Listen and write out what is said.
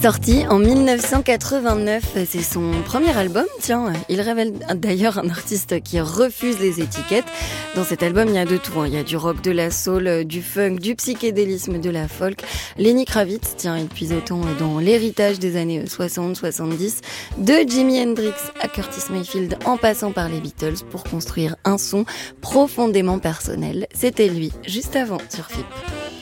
Sorti en 1989, c'est son premier album, tiens, il révèle d'ailleurs un artiste qui refuse les étiquettes. Dans cet album, il y a de tout, il y a du rock, de la soul, du funk, du psychédélisme, de la folk. Lenny Kravitz, tiens, il puise autant dans l'héritage des années 60-70, de Jimi Hendrix à Curtis Mayfield en passant par les Beatles pour construire un son profondément personnel. C'était lui, juste avant sur FIP.